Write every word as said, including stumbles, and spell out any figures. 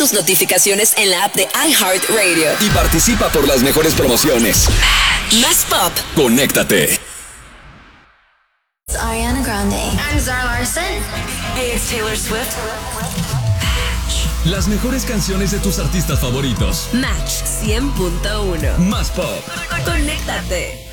tus notificaciones en la app de iHeartRadio. Y participa por las mejores promociones. Más pop. Conéctate. It's Ariana Grande. I'm Zara Larsson. Hey, it's Taylor Swift. Las mejores canciones de tus artistas favoritos. Match cien punto uno. Más pop. Conéctate.